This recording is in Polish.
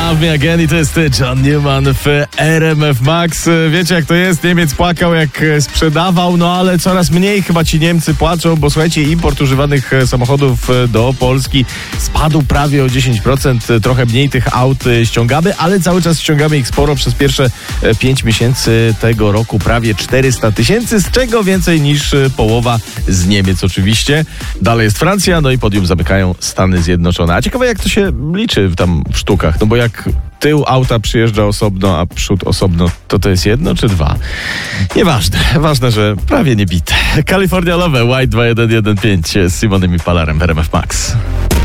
Love Me Again i to jest John Newman w RMF Max. Wiecie jak to jest, Niemiec płakał jak sprzedawał, no ale coraz mniej chyba ci Niemcy płaczą, bo słuchajcie, import używanych samochodów do Polski spadł prawie o 10%, trochę mniej tych aut ściągamy, ale cały czas ściągamy ich sporo. Przez pierwsze 5 miesięcy tego roku prawie 400 000, z czego więcej niż połowa z Niemiec oczywiście. Dalej jest Francja, no i podium zamykają Stany Zjednoczone. A ciekawe jak to się liczy tam w sztukach, no bo jak tył auta przyjeżdża osobno, a przód osobno, to jest jedno czy dwa? Nieważne. Ważne, że prawie nie bite. California Love, White 2115 z Simonem i Palarem w RMF Max.